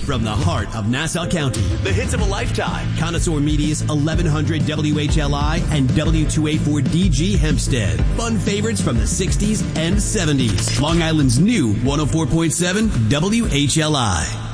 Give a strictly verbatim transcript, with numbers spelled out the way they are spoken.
from the heart of Nassau County. The hits of a lifetime. Connoisseur Media's eleven hundred W H L I and W two eighty-four D G Hempstead. Fun favorites from the sixties and seventies. Long Island's new one oh four point seven W H L I.